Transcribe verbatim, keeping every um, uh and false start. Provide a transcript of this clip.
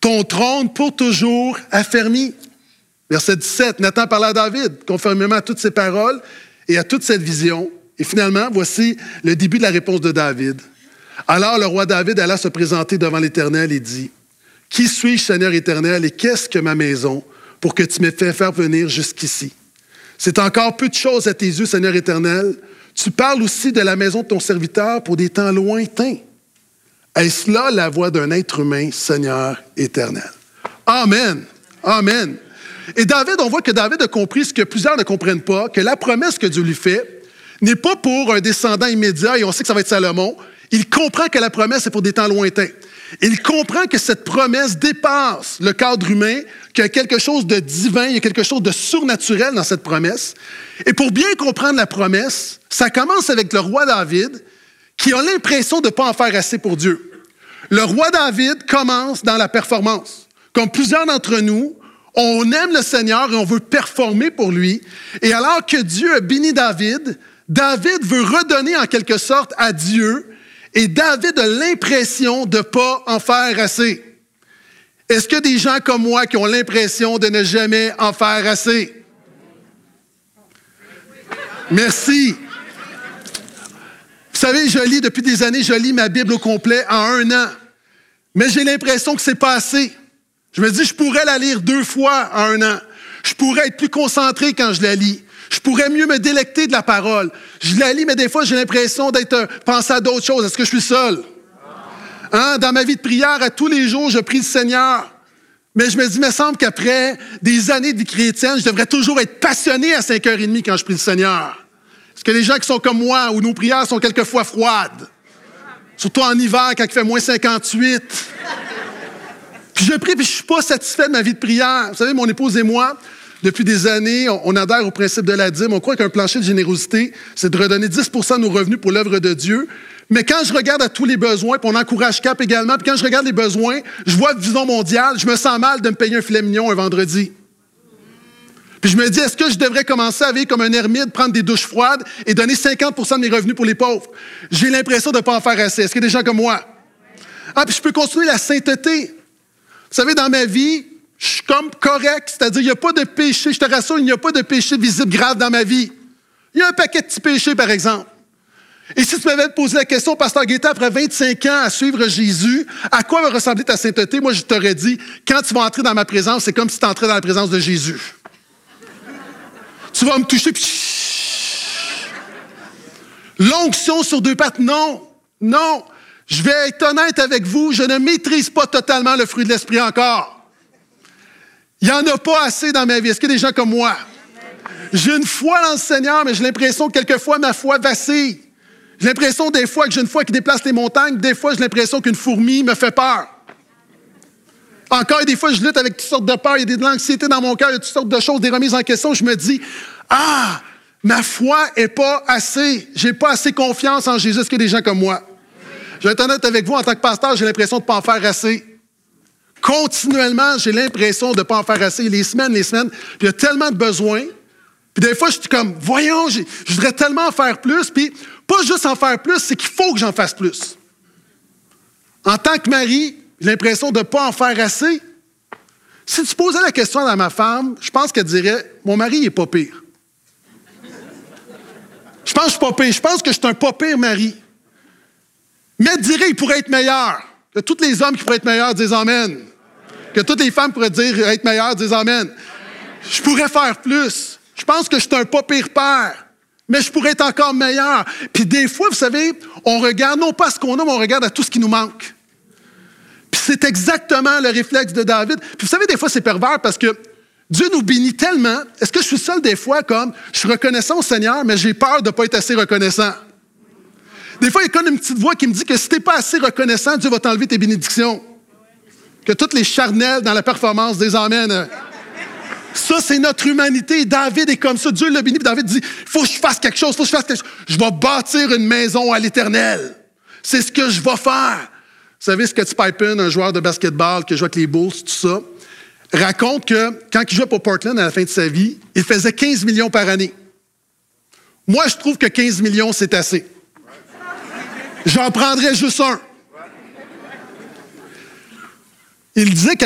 ton trône pour toujours affermi. Verset dix-sept, Nathan parlait à David, conformément à toutes ses paroles et à toute cette vision. Et finalement, voici le début de la réponse de David. Alors le roi David alla se présenter devant l'Éternel et dit, « Qui suis-je, Seigneur éternel, et qu'est-ce que ma maison pour que tu m'aies fait faire venir jusqu'ici? C'est encore peu de choses à tes yeux, Seigneur éternel. Tu parles aussi de la maison de ton serviteur pour des temps lointains. Est-ce là la voix d'un être humain, Seigneur éternel? » Amen. Amen. Et David, on voit que David a compris ce que plusieurs ne comprennent pas, que la promesse que Dieu lui fait n'est pas pour un descendant immédiat, et on sait que ça va être Salomon. Il comprend que la promesse est pour des temps lointains. Il comprend que cette promesse dépasse le cadre humain, qu'il y a quelque chose de divin, il y a quelque chose de surnaturel dans cette promesse. Et pour bien comprendre la promesse, ça commence avec le roi David, qui a l'impression de ne pas en faire assez pour Dieu. Le roi David commence dans la performance. Comme plusieurs d'entre nous, on aime le Seigneur et on veut performer pour lui. Et alors que Dieu a béni David, David veut redonner en quelque sorte à Dieu. Et David a l'impression de ne pas en faire assez. Est-ce qu'il y a des gens comme moi qui ont l'impression de ne jamais en faire assez? Merci. Vous savez, je lis depuis des années, je lis ma Bible au complet en un an. Mais j'ai l'impression que c'est pas assez. Je me dis, je pourrais la lire deux fois en un an. Je pourrais être plus concentré quand je la lis. Je pourrais mieux me délecter de la parole. Je la lis, mais des fois, j'ai l'impression d'être euh, pensé à d'autres choses. Est-ce que je suis seul? Hein? Dans ma vie de prière, à tous les jours, je prie le Seigneur. Mais je me dis, il me semble qu'après des années de vie chrétienne, je devrais toujours être passionné à cinq heures trente quand je prie le Seigneur. Est-ce que les gens qui sont comme moi, où nos prières sont quelquefois froides? Surtout en hiver, quand il fait moins cinquante-huit. Puis je prie, puis je ne suis pas satisfait de ma vie de prière. Vous savez, mon épouse et moi, depuis des années, on, on adhère au principe de la dîme. On croit qu'un plancher de générosité, c'est de redonner dix pour cent de nos revenus pour l'œuvre de Dieu. Mais quand je regarde à tous les besoins, puis on encourage Cap également, puis quand je regarde les besoins, je vois Vision mondiale, je me sens mal de me payer un filet mignon un vendredi. Puis je me dis, est-ce que je devrais commencer à vivre comme un ermite, prendre des douches froides et donner cinquante pour cent de mes revenus pour les pauvres? J'ai l'impression de ne pas en faire assez. Est-ce qu'il y a des gens comme moi? Ah, puis je peux continuer la sainteté. Vous savez, dans ma vie, je suis comme correct, c'est-à-dire il n'y a pas de péché, je te rassure, il n'y a pas de péché visible grave dans ma vie. Il y a un paquet de petits péchés, par exemple. Et si tu m'avais posé la question, Pasteur Gaétan, après vingt-cinq ans à suivre Jésus, à quoi va ressembler ta sainteté? Moi, je t'aurais dit, quand tu vas entrer dans ma présence, c'est comme si tu entrais dans la présence de Jésus. Tu vas me toucher, puis... L'onction sur deux pattes, non, non. Je vais être honnête avec vous, je ne maîtrise pas totalement le fruit de l'esprit encore. Il n'y en a pas assez dans ma vie. Est-ce qu'il y a des gens comme moi? J'ai une foi dans le Seigneur, mais j'ai l'impression que quelquefois ma foi vacille. J'ai l'impression des fois que j'ai une foi qui déplace les montagnes, des fois j'ai l'impression qu'une fourmi me fait peur. Encore des fois, je lutte avec toutes sortes de peurs, il y a de l'anxiété dans mon cœur, il y a toutes sortes de choses, des remises en question. Je me dis, ah, ma foi n'est pas assez. J'ai pas assez confiance en Jésus. Est-ce qu'il y a des gens comme moi? Je vais être honnête avec vous, en tant que pasteur, j'ai l'impression de ne pas en faire assez. Continuellement, j'ai l'impression de ne pas en faire assez. Les semaines, les semaines, puis il y a tellement de besoins. Puis des fois, je suis comme, voyons, je voudrais tellement en faire plus. Puis pas juste en faire plus, c'est qu'il faut que j'en fasse plus. En tant que mari, j'ai l'impression de ne pas en faire assez. Si tu posais la question à ma femme, je pense qu'elle dirait, mon mari n'est pas pire. Je pense que je suis pas pire. Je pense que je suis un pas pire mari. Mais elle dirait, il pourrait être meilleur. Que tous les hommes qui pourraient être meilleurs disent amen. Que toutes les femmes pourraient dire être meilleures disent amen. Je pourrais faire plus. Je pense que je suis un pas pire père. Mais je pourrais être encore meilleur. Puis des fois, vous savez, on regarde non pas ce qu'on a, mais on regarde à tout ce qui nous manque. Puis c'est exactement le réflexe de David. Puis vous savez, des fois, c'est pervers parce que Dieu nous bénit tellement. Est-ce que je suis seul des fois comme, je suis reconnaissant au Seigneur, mais j'ai peur de ne pas être assez reconnaissant? Des fois, il y a comme une petite voix qui me dit que si tu n'es pas assez reconnaissant, Dieu va t'enlever tes bénédictions. Que toutes les charnels dans la performance des amènent. Ça, c'est notre humanité. David est comme ça. Dieu l'a béni. Puis David dit, il faut que je fasse quelque chose, il faut que je fasse quelque chose. Je vais bâtir une maison à l'Éternel. C'est ce que je vais faire. Vous savez, Scottie Pippen, un joueur de basketball qui joue avec les Bulls, tout ça, raconte que quand il jouait pour Portland à la fin de sa vie, il faisait quinze millions par année. Moi, je trouve que quinze millions, c'est assez. J'en prendrais juste un. Il disait que